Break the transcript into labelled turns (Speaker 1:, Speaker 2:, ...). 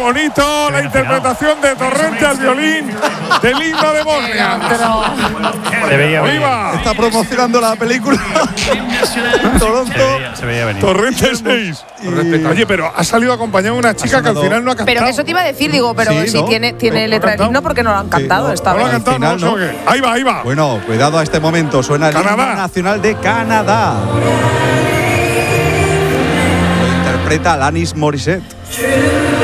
Speaker 1: bonito la interpretación de Torrente al violín del himno de Bosnia.
Speaker 2: Se veía bien.
Speaker 1: ¡Viva!
Speaker 3: Está promocionando la película. Toronto.
Speaker 2: Se veía venir.
Speaker 1: Torrente 6. Oye, pero ha salido acompañado de una chica que al final no ha cantado.
Speaker 4: Pero eso te iba a decir, digo, pero
Speaker 3: Sí,
Speaker 4: si
Speaker 3: ¿no?
Speaker 4: tiene letra del himno, porque no lo han cantado
Speaker 3: no.
Speaker 4: esta
Speaker 1: No lo ha
Speaker 4: vez.
Speaker 1: cantado,
Speaker 3: Al final,
Speaker 1: no,
Speaker 3: ¿no?
Speaker 1: ¿qué? Ahí va, ahí va.
Speaker 3: Bueno, cuidado a este momento. Suena el
Speaker 1: Canadá.
Speaker 3: himno nacional de Canadá. Lo interpreta Alanis Morissette.